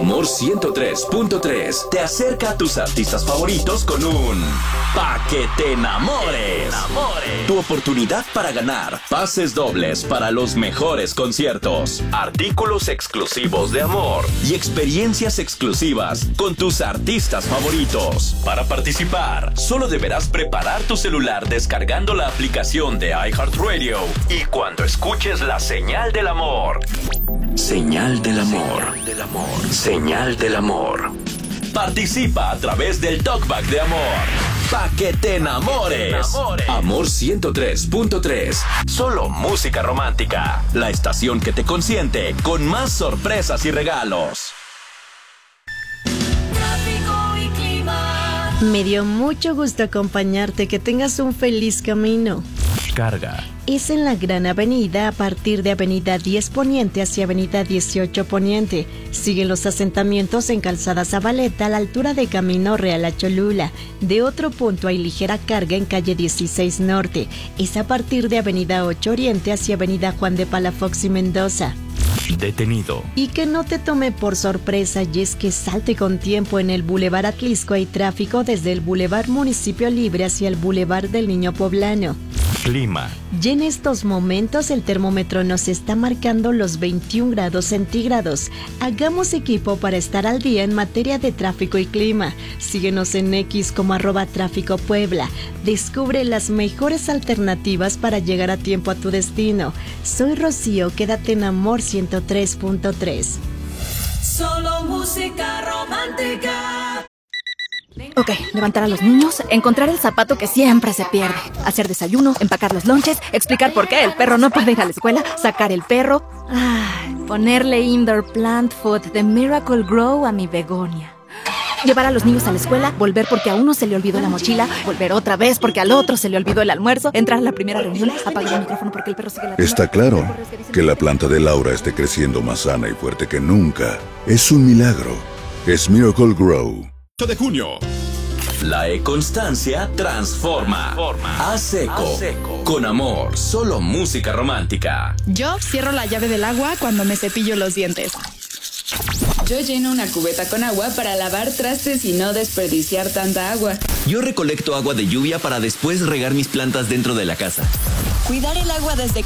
Amor 103.3 te acerca a tus artistas favoritos con un Pa' que te enamores. Tu oportunidad para ganar pases dobles para los mejores conciertos, artículos exclusivos de Amor y experiencias exclusivas con tus artistas favoritos. Para participar, solo deberás preparar tu celular descargando la aplicación de iHeartRadio y cuando escuches la señal del amor. Señal del amor. Señal del amor. Participa a través del Talkback de Amor. Pa' que te enamores. Amor 103.3. Solo música romántica. La estación que te consiente con más sorpresas y regalos. Tráfico y clima. Me dio mucho gusto acompañarte. Que tengas un feliz camino. Carga. Es en la Gran Avenida a partir de Avenida 10 Poniente hacia Avenida 18 Poniente. Siguen los asentamientos en Calzada Zabaleta a la altura de Camino Real a Cholula. De otro punto hay ligera carga en calle 16 Norte. Es a partir de Avenida 8 Oriente hacia Avenida Juan de Palafox y Mendoza. Detenido. Y que no te tome por sorpresa, y es que salte con tiempo. En el Boulevard Atlisco hay tráfico desde el Boulevard Municipio Libre hacia el Boulevard del Niño Poblano. Clima. Y en estos momentos el termómetro nos está marcando los 21 grados centígrados. Hagamos equipo para estar al día en materia de tráfico y clima. Síguenos en X como @Tráfico Puebla. Descubre las mejores alternativas para llegar a tiempo a tu destino. Soy Rocío, quédate en Amor 103.3. Solo música romántica. Ok, levantar a los niños, encontrar el zapato que siempre se pierde, hacer desayuno, empacar los lonches, explicar por qué el perro no puede ir a la escuela, sacar el perro, ponerle indoor plant food de Miracle Grow a mi begonia. Llevar a los niños a la escuela, volver porque a uno se le olvidó la mochila, volver otra vez porque al otro se le olvidó el almuerzo, entrar a la primera reunión, apagar el micrófono porque el perro sigue la... Está claro que la planta de Laura esté creciendo más sana y fuerte que nunca. Es un milagro. Es Miracle Grow. De junio. La e-constancia transforma. A seco. Con Amor, solo música romántica. Yo cierro la llave del agua cuando me cepillo los dientes. Yo lleno una cubeta con agua para lavar trastes y no desperdiciar tanta agua. Yo recolecto agua de lluvia para después regar mis plantas dentro de la casa. Cuidar el agua desde